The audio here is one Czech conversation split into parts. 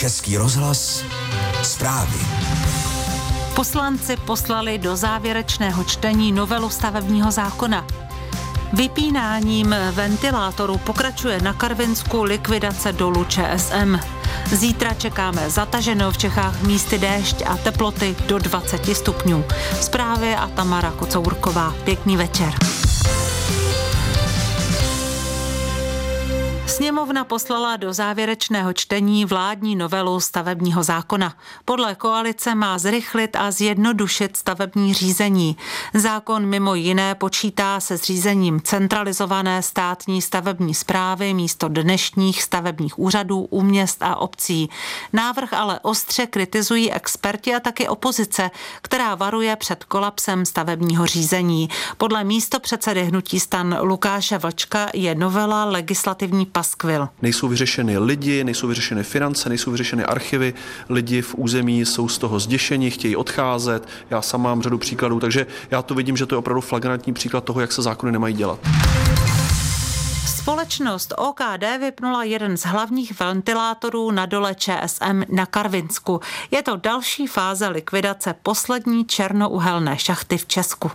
Český rozhlas zprávy. Poslanci poslali do závěrečného čtení novelu stavebního zákona. Vypínáním ventilátorů pokračuje na Karvinsku likvidace dolu ČSM. Zítra čekáme zataženou v Čechách místy déšť a teploty do 20 stupňů. Zprávy a Tamara Kocourková. Pěkný večer. Sněmovna poslala do závěrečného čtení vládní novelu stavebního zákona. Podle koalice má zrychlit a zjednodušit stavební řízení. Zákon mimo jiné počítá se zřízením centralizované státní stavební správy místo dnešních stavebních úřadů u měst a obcí. Návrh ale ostře kritizují experti a taky opozice, která varuje před kolapsem stavebního řízení. Podle místopředsedy hnutí STAN Lukáše Vlčka je novela legislativní paskvil. Nejsou vyřešeny lidi, nejsou vyřešeny finance, nejsou vyřešeny archivy, lidi v území jsou z toho zděšeni, chtějí odcházet, já sám mám řadu příkladů, takže já to vidím, že to je opravdu flagrantní příklad toho, jak se zákony nemají dělat. Společnost OKD vypnula jeden z hlavních ventilátorů na dole ČSM na Karvinsku. Je to další fáze likvidace poslední černouhelné šachty v Česku.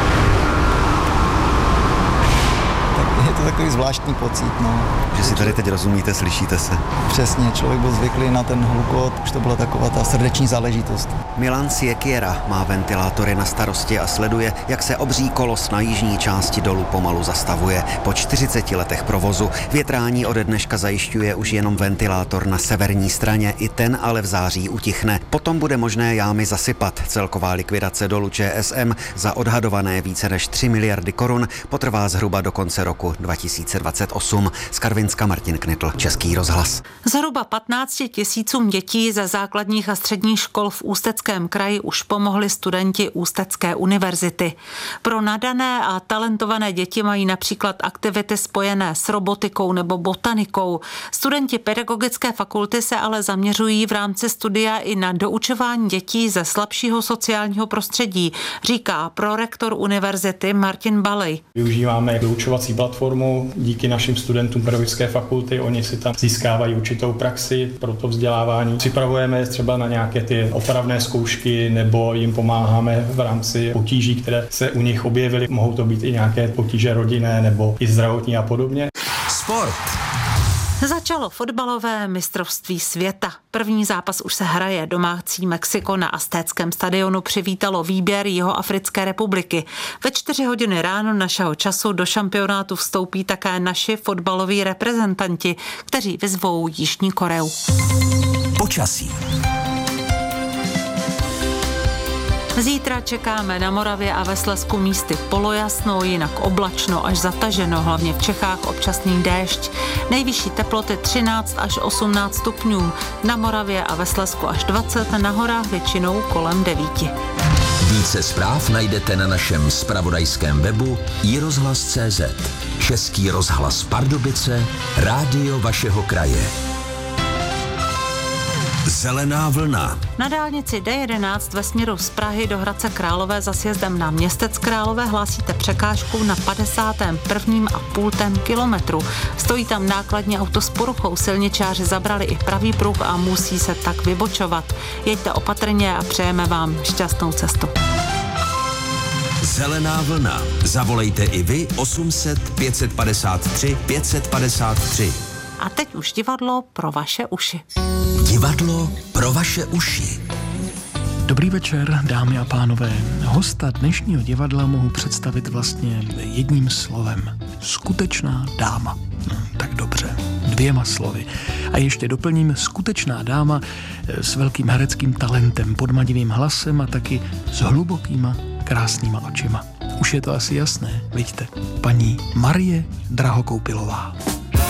Je to takový zvláštní pocit, Že si tady teď rozumíte, slyšíte se. Přesně, člověk byl zvyklý na ten hlukot, už to byla taková ta srdeční záležitost. Milan Siekiera má ventilátory na starosti a sleduje, jak se obří kolos na jižní části dolu pomalu zastavuje. Po 40 letech provozu větrání ode dneška zajišťuje už jenom ventilátor na severní straně, i ten ale v září utichne. Potom bude možné jámy zasypat. Celková likvidace dolu ČSM za odhadované více než 3 miliardy korun potrvá zhruba do konce roku 2028. Z Karvinska Martin Knitl, Český rozhlas. Zhruba 15 000 dětí ze základních a středních škol v Ústeckém kraji už pomohli studenti Ústecké univerzity. Pro nadané a talentované děti mají například aktivity spojené s robotikou nebo botanikou. Studenti pedagogické fakulty se ale zaměřují v rámci studia i na doučování dětí ze slabšího sociálního prostředí, říká prorektor univerzity Martin Balej. Využíváme doučovací platformu díky našim studentům pedagogické fakulty, oni si tam získávají určitou praxi pro to vzdělávání. Připravujeme je třeba na nějaké ty opravné zkoušky nebo jim pomáháme v rámci potíží, které se u nich objevily. Mohou to být i nějaké potíže rodinné nebo i zdravotní a podobně. Sport. Začalo fotbalové mistrovství světa. První zápas už se hraje. Domácí Mexiko na Aztéckém stadionu přivítalo výběr Jihoafrické republiky. Ve 4 hodiny ráno našeho času do šampionátu vstoupí také naši fotbaloví reprezentanti, kteří vyzvou Jižní Koreu. Počasí. Zítra čekáme na Moravě a ve Slezsku místy polojasno, jinak oblačno až zataženo, hlavně v Čechách občasný déšť. Nejvyšší teploty 13 až 18 stupňů, na Moravě a ve Slezsku až 20, na horách většinou kolem 9. Více zpráv najdete na našem zpravodajském webu iRozhlas.cz. Český rozhlas Pardubice, rádio vašeho kraje. Zelená vlna. Na dálnici D11 ve směru z Prahy do Hradce Králové za sjezdem na Městec Králové hlásíte překážku na 51,5 kilometru. Stojí tam nákladní auto s poruchou, silničáři zabrali i pravý pruh a musí se tak vybočovat. Jeďte opatrně a přejeme vám šťastnou cestu. Zelená vlna. Zavolejte i vy 800 553 553. A teď už divadlo pro vaše uši. Divadlo pro vaše uši. Dobrý večer, dámy a pánové. Hosta dnešního divadla mohu představit vlastně jedním slovem. Skutečná dáma. Tak dobře, 2 slovy. A ještě doplním skutečná dáma s velkým hereckým talentem, podmadivým hlasem a taky s hlubokýma, krásnýma očima. Už je to asi jasné, vidíte. Paní Marie Drahokoupilová.